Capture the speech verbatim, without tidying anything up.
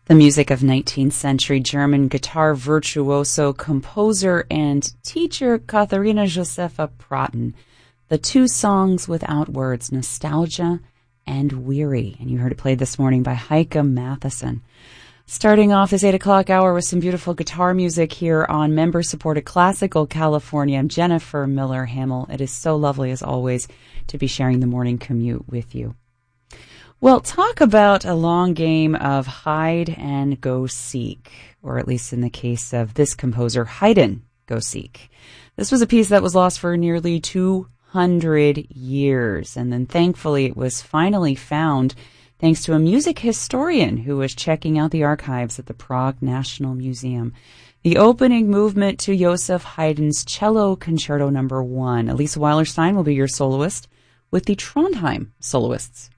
The music of nineteenth century German guitar virtuoso, composer, and teacher Katharina Josefa Praten. The two songs without words, Nostalgia and Weary. And you heard it played this morning by Heike Matheson. Starting off this eight o'clock hour with some beautiful guitar music here on member-supported Classical California. I'm Jennifer Miller Hamill. It is so lovely, as always, to be sharing the morning commute with you. Well, talk about a long game of hide and go seek, or at least in the case of this composer, hide and go seek. This was a piece that was lost for nearly two hundred years, and then thankfully it was finally found thanks to a music historian who was checking out the archives at the Prague National Museum. The opening movement to Joseph Haydn's Cello Concerto Number One. Elisa Weilerstein will be your soloist with the Trondheim Soloists.